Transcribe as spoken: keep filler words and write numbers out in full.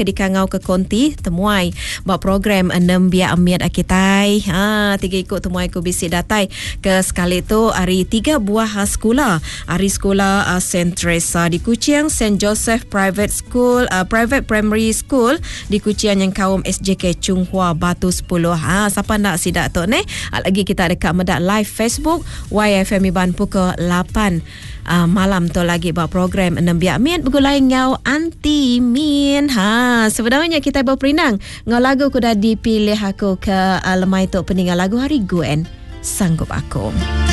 ke dikangau ke konti temuai buat program enam biak amiat akitai. Ha, tiga ikut temuai ku bisik datai ke sekali tu hari tiga buah sekolah. Hari sekolah uh, Saint Teresa di Kuching, Saint Joseph Private School, uh, Private Primary School di Kuching yang kaum S J K Chung Hua Batu sepuluh. Ha, siapa nak sidak tu ni? Lagi kita dekat medak live Facebook Y F M Iban pukul lapan uh, malam tu lagi buat program enam biak min begulai ngau anti min. Ha, sebenarnya kita berperinang ngau lagu ku dah dipilih aku ke uh, lemai tu peninggal lagu hari Guen Sanggup Aku.